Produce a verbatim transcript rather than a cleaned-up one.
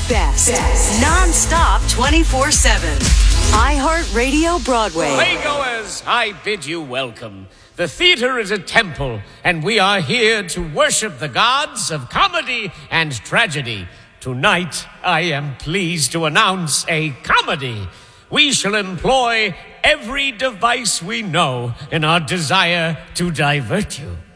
best. best. Non-stop twenty-four seven. iHeartRadio Broadway. Playgoers, I bid you welcome. The theater is a temple, and we are here to worship the gods of comedy and tragedy. Tonight, I am pleased to announce a comedy. We shall employ every device we know in our desire to divert you.